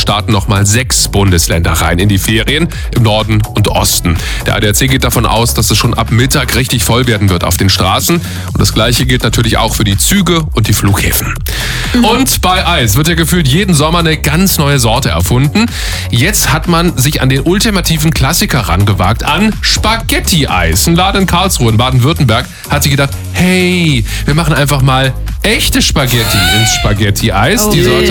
starten nochmal 6 Bundesländer rein in die Ferien im Norden und Osten. Der ADAC geht davon aus, dass es schon ab Mittag richtig voll werden wird auf den Straßen. Und das Gleiche gilt natürlich auch für die Züge und die Flughäfen. Und bei Eis wird ja gefühlt jeden Sommer eine ganz neue Sorte erfunden. Jetzt hat man sich an den ultimativen Klassiker rangewagt, an Spaghetti-Eis. Ein Laden in Karlsruhe in Baden-Württemberg hat sich gedacht, hey, wir machen einfach mal echte Spaghetti ins Spaghetti-Eis. Die Sorte